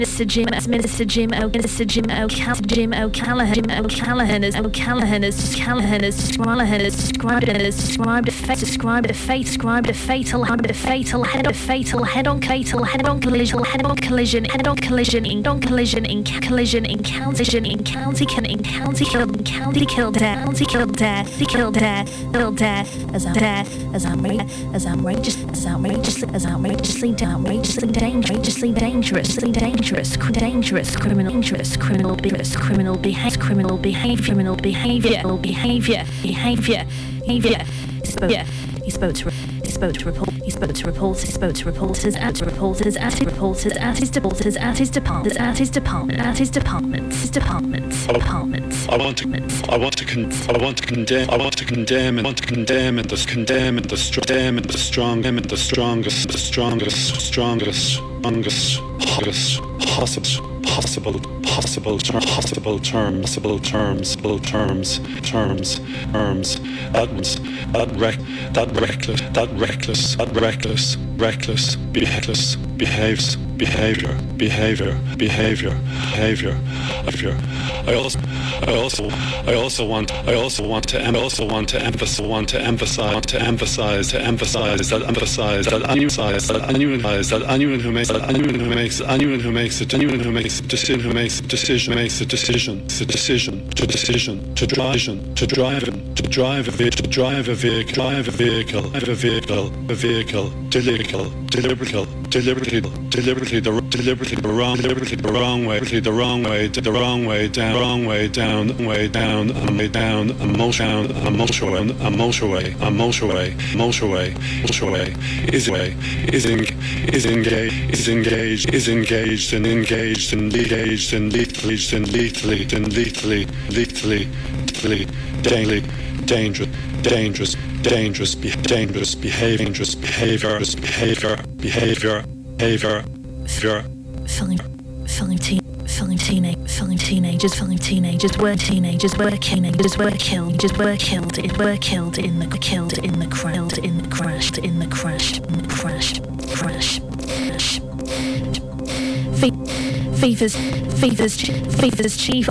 Jim O'Callaghan as described a fatal head on collision in County Kildare as outrageously dangerous criminal behavior. He spoke to reporters at his departments. I want to condemn the strongest possible terms that reckless behavior. I also want to emphasize that anyone who makes a decision to drive a vehicle deliberately the wrong way down a motorway is engaged in lethally dangerous behavior. Filling teenagers were killed in the crash. Fever's chief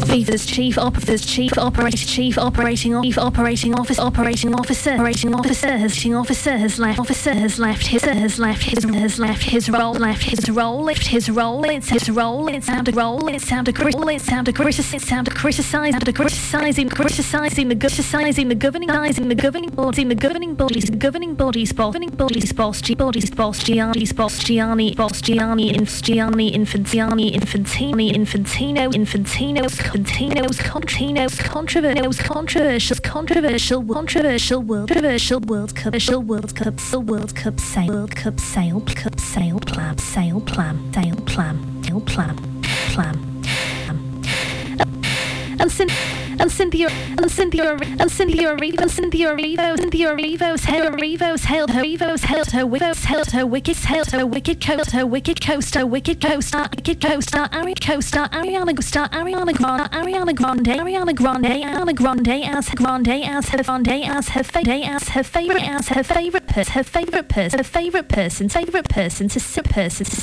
operating officer has left his role. It sounded criticizing the governing bodies boss Infantino's controversial World Cup sale plan. And Cynthia Erivo's hailed her wicked co-star Ariana Grande as her favorite person to